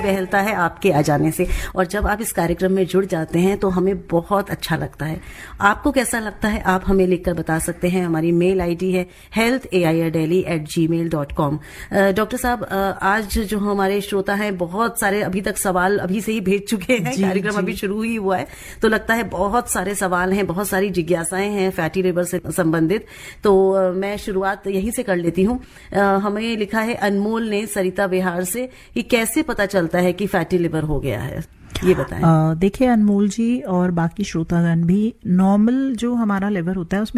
बहलता है आपके आ जाने से, और जब आप इस कार्यक्रम में जुड़ जाते हैं तो हमें बहुत अच्छा लगता है। आपको कैसा लगता है आप हमें लिखकर बता सकते हैं। हमारी मेल आईडी है healthairdelhi@gmail.com। डॉक्टर साहब, आज जो हमारे श्रोता हैं बहुत सारे अभी तक सवाल अभी से ही भेज चुके हैं, कार्यक्रम अभी शुरू ही हुआ है तो लगता है बहुत सारे सवाल हैं, बहुत सारी जिज्ञासाएं हैं फैटी लिवर से संबंधित। तो मैं शुरुआत यहीं से कर लेती हूँ। हमें लिखा है अनमोल ने सरिता बिहार से कि कैसे पता चलता है कि फैटी लिवर हो गया है, ये बताएं। देखिए अनमोल जी और बाकी श्रोतागण भी, नॉर्मल जो हमारा लिवर होता है उसमें